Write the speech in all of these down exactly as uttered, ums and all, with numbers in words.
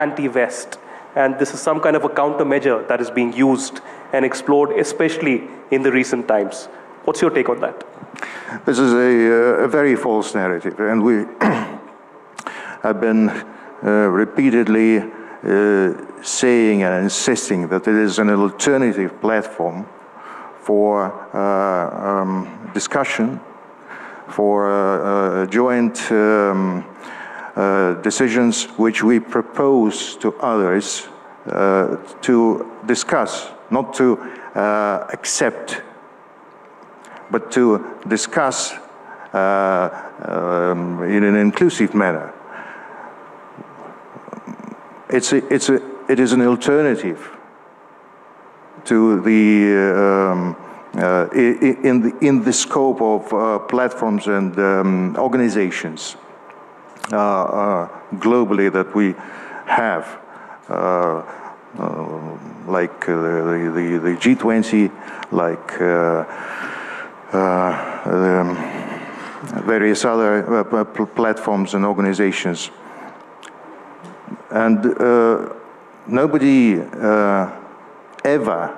anti-West, and this is some kind of a countermeasure that is being used and explored, especially in the recent times. What's your take on that? This is a, a very false narrative, and we have been uh, repeatedly uh, saying and insisting that it is an alternative platform for uh, um, discussion, for uh, uh, joint um, uh, decisions which we propose to others uh, to discuss, not to uh, accept, but to discuss uh, um, in an inclusive manner. It's a, it's a, it is an alternative to the um, uh, in the in the scope of uh, platforms and um, organizations uh, uh, globally that we have, uh, uh, like uh, the, the the G twenty, like uh, uh, um, various other uh, platforms and organizations, and uh, nobody uh, ever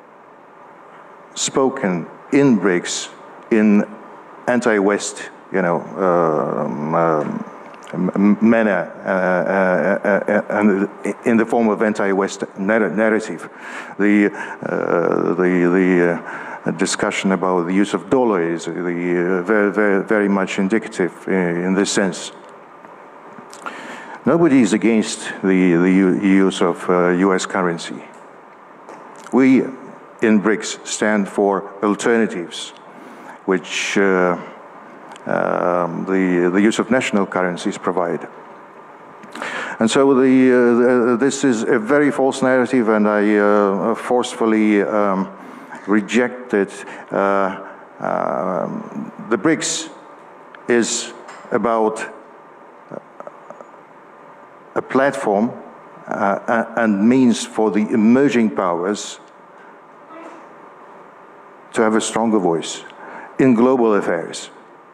spoken in BRICS in anti-West, you know, um, um, manner, uh, uh, uh, and in the form of anti-West narrative. The uh, the the uh, discussion about the use of dollar is the uh, very, very very much indicative in, in this sense. Nobody is against the the use of uh, U S currency. We in BRICS stand for alternatives, which uh, um, the, the use of national currencies provide. And so the, uh, the, this is a very false narrative, and I uh, forcefully um, reject it. Uh, um, the BRICS is about a platform uh, and means for the emerging powers to have a stronger voice in global affairs.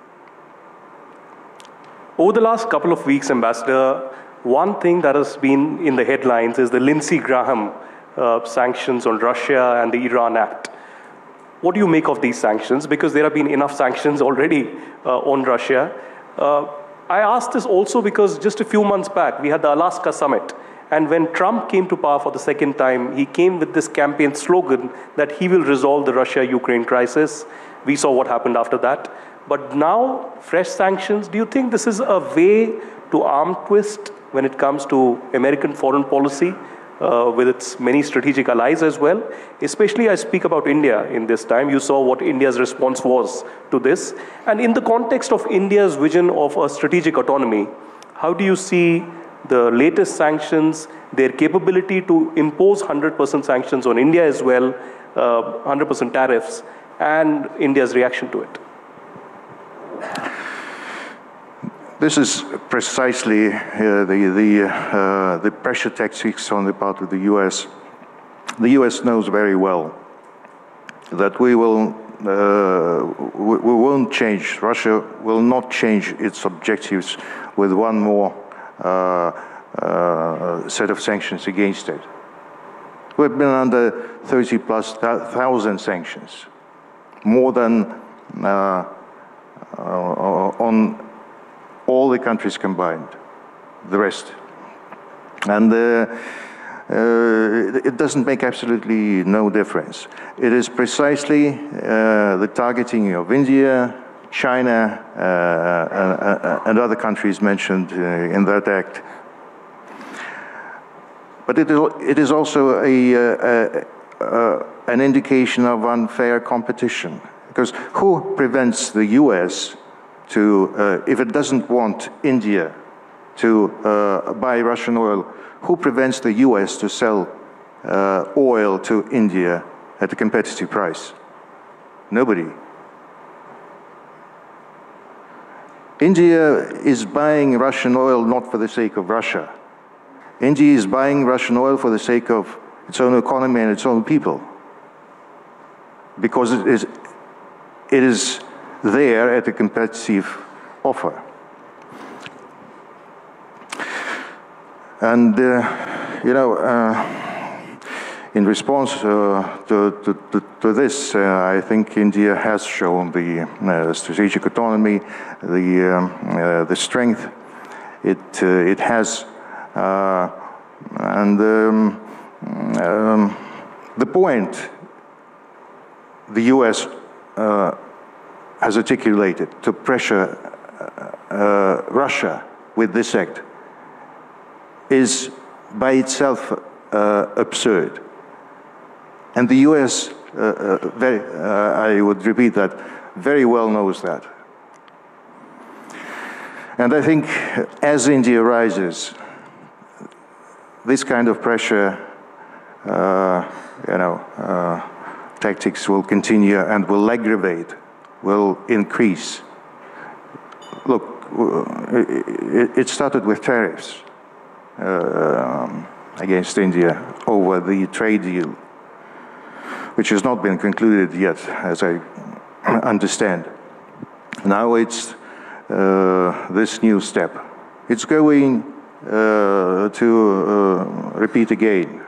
Over the last couple of weeks, Ambassador, one thing that has been in the headlines is the Lindsey Graham uh, sanctions on Russia and the Iran Act. What do you make of these sanctions? Because there have been enough sanctions already uh, on Russia. Uh, I asked this also because just a few months back, we had the Alaska summit. And when Trump came to power for the second time, he came with this campaign slogan that he will resolve the Russia-Ukraine crisis. We saw what happened after that. But now, fresh sanctions, do you think this is a way to arm twist when it comes to American foreign policy uh, with its many strategic allies as well? Especially I speak about India in this time. You saw what India's response was to this. And in the context of India's vision of a strategic autonomy, how do you see the latest sanctions, their capability to impose one hundred percent sanctions on India as well, uh, one hundred percent tariffs, and India's reaction to it? This is precisely uh, the, the, uh, the pressure tactics on the part of the U S. The U S knows very well that we will uh, we, we won't change, Russia will not change its objectives with one more Uh, uh, set of sanctions against it. We've been under thirty plus thousand sanctions, more than uh, uh, on all the countries combined, the rest. And uh, uh, it doesn't make absolutely no difference. It is precisely uh, the targeting of India, China, uh, uh, and other countries mentioned uh, in that act. But it is, it is also a, uh, uh, an indication of unfair competition. Because who prevents the U S to, uh, if it doesn't want India to uh, buy Russian oil, who prevents the U S to sell uh, oil to India at a competitive price? Nobody. India is buying Russian oil not for the sake of Russia. India is buying Russian oil for the sake of its own economy and its own people. Because it is, it is there at a competitive offer. And, uh, you know, uh, in response uh, to, to, to, to this, uh, I think India has shown the uh, strategic autonomy, the, um, uh, the strength it, uh, it has. Uh, and um, um, the point the U S uh, has articulated to pressure uh, Russia with this act is by itself uh, absurd. And the U S, uh, uh, very, uh, I would repeat that, very well knows that. And I think as India rises, this kind of pressure, uh, you know, uh, tactics will continue and will aggravate, will increase. Look, it started with tariffs uh, against India over the trade deal, which has not been concluded yet, as I understand. Now it's uh, this new step. It's going uh, to uh, repeat again.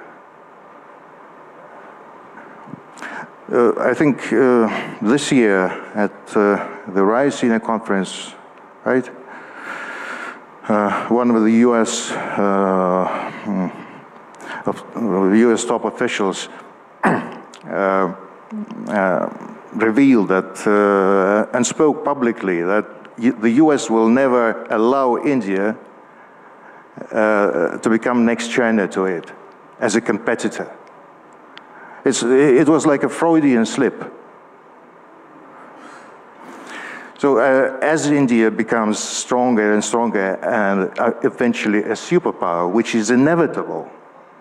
Uh, I think uh, this year at uh, the Raisina conference, right, uh, one of the U S uh, of, uh, U S top officials uh, uh, revealed that uh, and spoke publicly that the U S will never allow India uh, to become next China to it as a competitor. It's, it was like a Freudian slip. So uh, as India becomes stronger and stronger and uh, eventually a superpower, which is inevitable,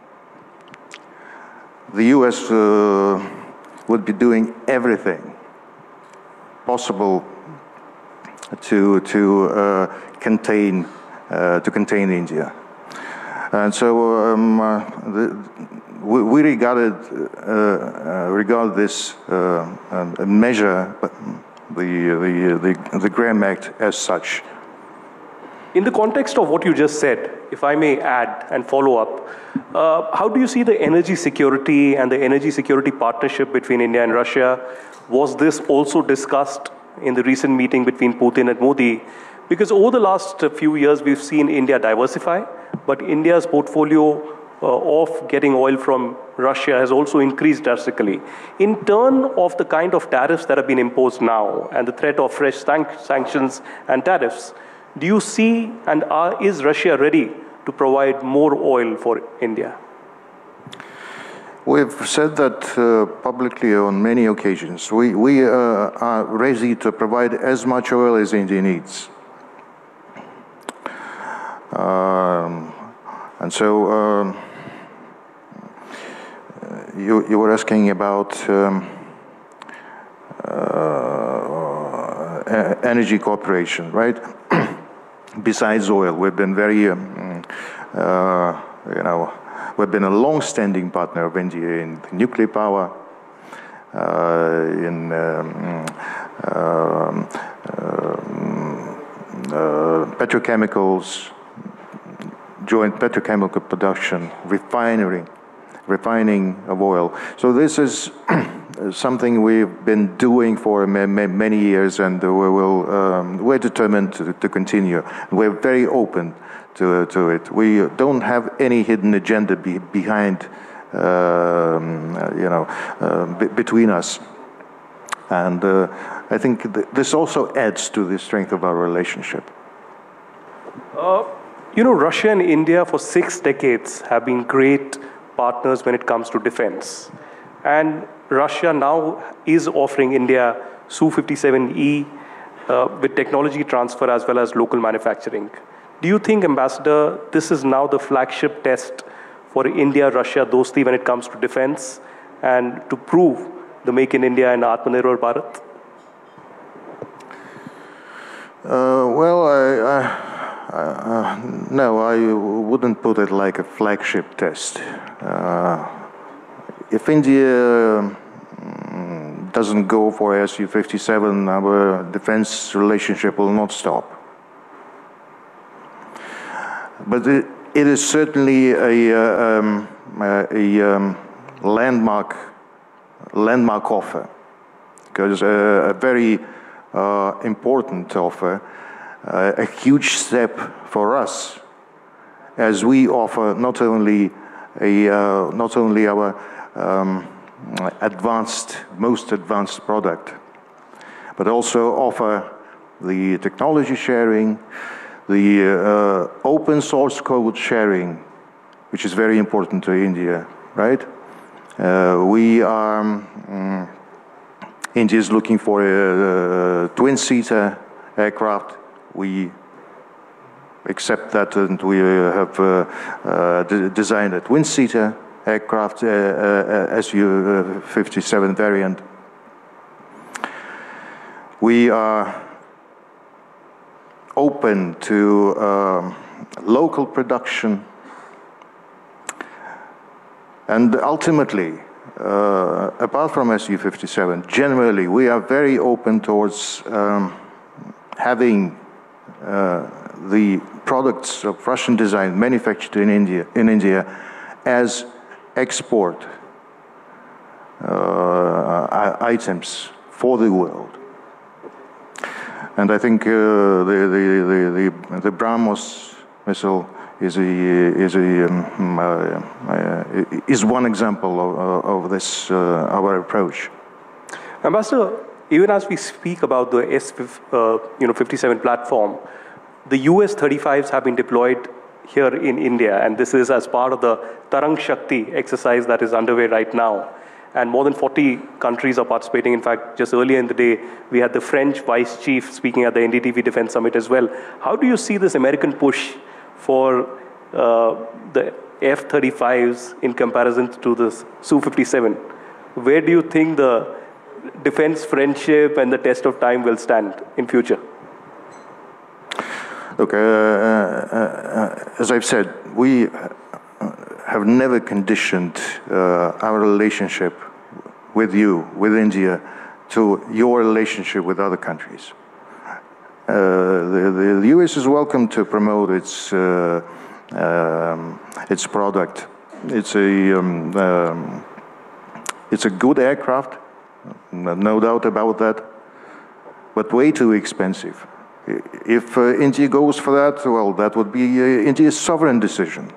the U S uh, would be doing everything possible to, to uh, contain, uh, to contain India. And so um, uh, the, we, we regarded, uh, uh, regard this uh, uh, measure, the, the, the, the Graham Act as such. In the context of what you just said, if I may add and follow up, uh, how do you see the energy security and the energy security partnership between India and Russia? Was this also discussed in the recent meeting between Putin and Modi? Because over the last few years, we've seen India diversify, but India's portfolio uh, of getting oil from Russia has also increased drastically. In turn of the kind of tariffs that have been imposed now and the threat of fresh sanc sanctions and tariffs, do you see and are, is Russia ready to provide more oil for India? We've said that uh, publicly on many occasions. We, we uh, are ready to provide as much oil as India needs. Um, and so um, you, you were asking about um, uh, energy cooperation, right? Besides oil, we've been very, um, uh, you know, we've been a long-standing partner of India in nuclear power, uh, in um, um, uh, petrochemicals, joint petrochemical production, refinery, refining of oil. So this is something we've been doing for many years, and we will, um, we're determined to, to continue. We're very open to, to it. We don't have any hidden agenda be, behind, um, you know, uh, be, between us. And uh, I think th this also adds to the strength of our relationship. Uh, you know, Russia and India for six decades have been great partners when it comes to defense. And Russia now is offering India S U fifty-seven E uh, with technology transfer as well as local manufacturing. Do you think, Ambassador, this is now the flagship test for India-Russia dosti when it comes to defense and to prove the Make in India and Atmanirbhar Bharat? Uh, well, I, I, uh, no, I wouldn't put it like a flagship test. Uh, if India um, doesn't go for S U fifty-seven, our defense relationship will not stop. But it, it is certainly a, uh, um, a um, landmark, landmark offer, because uh, a very uh, important offer, uh, a huge step for us, as we offer not only a uh, not only our um, advanced, most advanced product, but also offer the technology sharing, the uh, open source code sharing, which is very important to India, right? Uh, we are, um, India is looking for a, a twin-seater aircraft. We accept that, and we have uh, uh, de designed a twin-seater aircraft, uh, uh, S U fifty-seven variant. We are open to um, local production, and ultimately, uh, apart from S U fifty-seven, generally we are very open towards um, having uh, the products of Russian design manufactured in India, in India as export uh, items for the world. And I think uh, the, the, the, the BrahMos missile is, a, is, a, um, uh, uh, is one example of, of this, uh, our approach. Ambassador, even as we speak about the S fifty-seven platform, the U S thirty-fives have been deployed here in India, and this is as part of the Tarang Shakti exercise that is underway right now. And more than forty countries are participating. In fact, just earlier in the day, we had the French vice chief speaking at the N D T V Defense Summit as well. How do you see this American push for uh, the F thirty-fives in comparison to the S U fifty-seven? Where do you think the defense friendship and the test of time will stand in future? Look, uh, uh, uh, as I've said, we have never conditioned uh, our relationship with you, with India, to your relationship with other countries. Uh, the, the U S is welcome to promote its uh, um, its product. It's a um, um, it's a good aircraft, no doubt about that, but way too expensive. If uh, India goes for that, well, that would be uh, India's sovereign decision.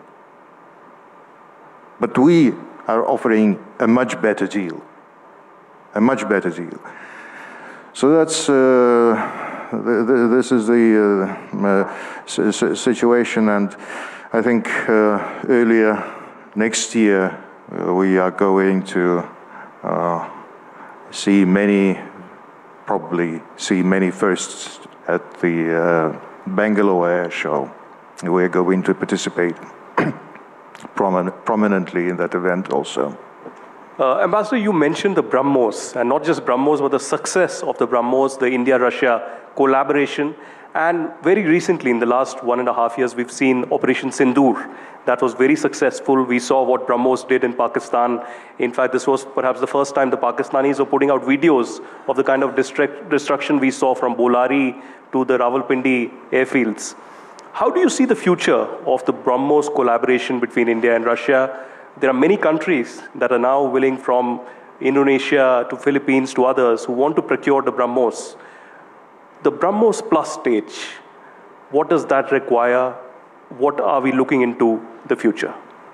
But we are offering a much better deal, a much better deal. So that's, uh, the, the, this is the uh, uh, situation, and I think uh, earlier next year uh, we are going to uh, see many, probably see many firsts at the uh, Bangalore Air Show. We're going to participate promin prominently in that event also. Uh, Ambassador, you mentioned the BrahMos, and not just BrahMos, but the success of the BrahMos, the India-Russia collaboration. And very recently, in the last one and a half years, we've seen Operation Sindoor. That was very successful. We saw what BrahMos did in Pakistan. In fact, this was perhaps the first time the Pakistanis were putting out videos of the kind of destruction we saw from Bolari to the Rawalpindi airfields. How do you see the future of the BrahMos collaboration between India and Russia? There are many countries that are now willing, from Indonesia to Philippines to others, who want to procure the BrahMos. The BrahMos Plus stage, what does that require? What are we looking into the future?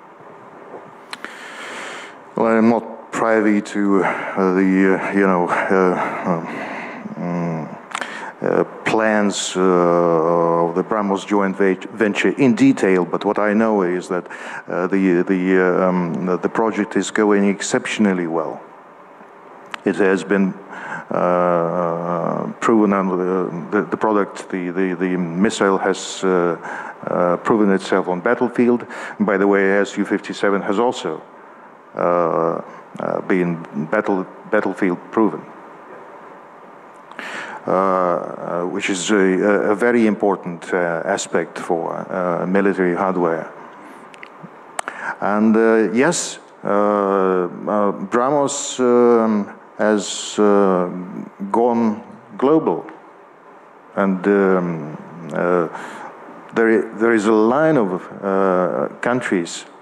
Well, I'm not privy to uh, the, uh, you know, uh, um, uh, plans uh, of the BrahMos joint venture in detail, but what I know is that uh, the, the, um, the project is going exceptionally well. It has been uh, proven, and the, the, the product, the, the, the missile has uh, uh, proven itself on battlefield. And by the way, S U fifty-seven has also uh, uh, been battle, battlefield proven, uh, uh, which is a, a very important uh, aspect for uh, military hardware. And uh, yes, uh, uh, BrahMos um, has uh, gone global, and um, uh, there, there is a line of uh, countries